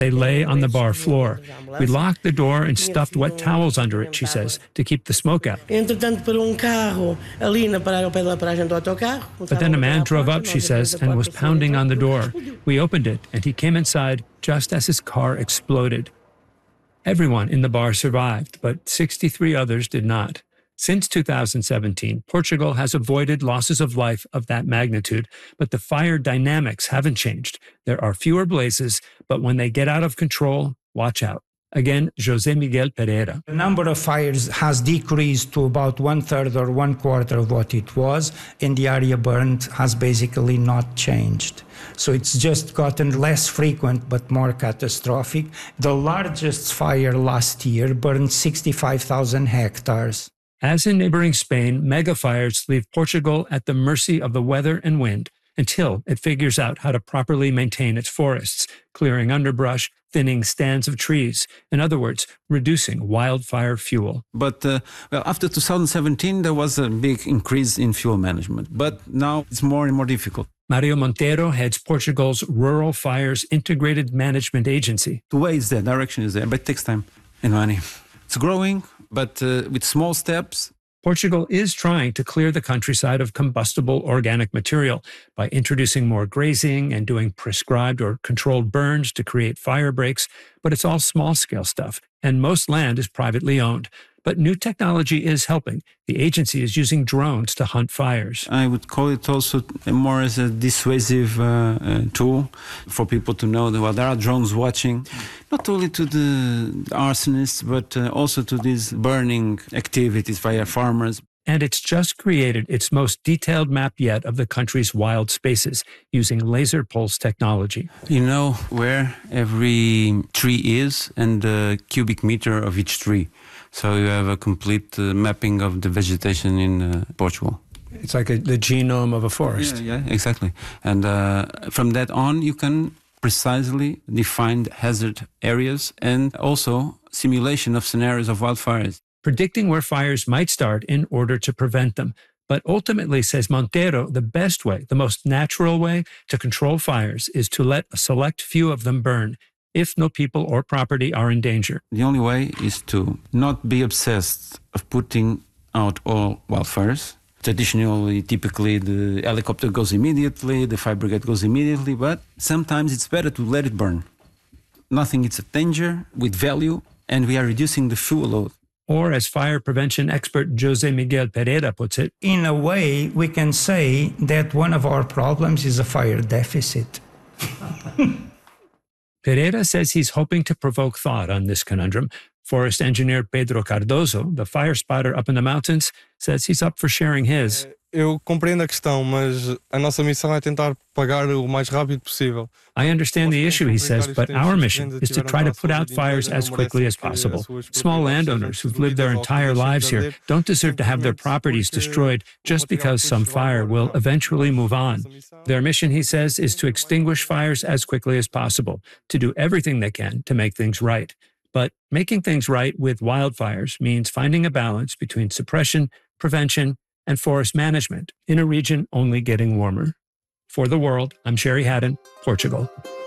They lay on the bar floor. We locked the door and stuffed wet towels under it, she says, to keep the smoke out. But then a man drove up, she says, and was pounding on the door. We opened it, and he came inside just as his car exploded. Everyone in the bar survived, but 63 others did not. Since 2017, Portugal has avoided losses of life of that magnitude, but the fire dynamics haven't changed. There are fewer blazes, but when they get out of control, watch out. Again, José Miguel Pereira. The number of fires has decreased to about 1/3 or 1/4 of what it was, and the area burned has basically not changed. So it's just gotten less frequent but more catastrophic. The largest fire last year burned 65,000 hectares. As in neighboring Spain, megafires leave Portugal at the mercy of the weather and wind until it figures out how to properly maintain its forests, clearing underbrush, thinning stands of trees. In other words, reducing wildfire fuel. But after 2017, there was a big increase in fuel management. But now it's more and more difficult. Mario Monteiro heads Portugal's Rural Fires Integrated Management Agency. The way is there, direction is there, but it takes time and money. It's growing, but with small steps. Portugal is trying to clear the countryside of combustible organic material by introducing more grazing and doing prescribed or controlled burns to create fire breaks, but it's all small-scale stuff, and most land is privately owned. But new technology is helping. The agency is using drones to hunt fires. I would call it also more as a dissuasive tool for people to know that, well, there are drones watching, not only to the arsonists, but also to these burning activities via farmers. And it's just created its most detailed map yet of the country's wild spaces using laser pulse technology. You know where every tree is and the cubic meter of each tree. So you have a complete mapping of the vegetation in Portugal. It's like the genome of a forest. Yeah, exactly. And from that on, you can precisely define hazard areas and also simulation of scenarios of wildfires. Predicting where fires might start in order to prevent them. But ultimately, says Monteiro, the best way, the most natural way to control fires is to let a select few of them burn, if no people or property are in danger. The only way is to not be obsessed of putting out all wildfires. Traditionally, typically, the helicopter goes immediately, the fire brigade goes immediately, but sometimes it's better to let it burn. Nothing is a danger with value, and we are reducing the fuel load. Or, as fire prevention expert José Miguel Pereira puts it, in a way, we can say that one of our problems is a fire deficit. Pereira says he's hoping to provoke thought on this conundrum. Forest engineer Pedro Cardoso, the fire spotter up in the mountains, says he's up for sharing his. Eu compreendo a questão, mas a nossa missão é tentar pagar o mais rápido possível. I understand the issue, he says, but our mission is to try to put out fires as quickly as possible. Small landowners who've lived their entire lives here don't deserve to have their properties destroyed just because some fire will eventually move on. Their mission, he says, is to extinguish fires as quickly as possible, to do everything they can to make things right. But making things right with wildfires means finding a balance between suppression, prevention, and forest management in a region only getting warmer. For The World, I'm Sherry Haddon, Portugal.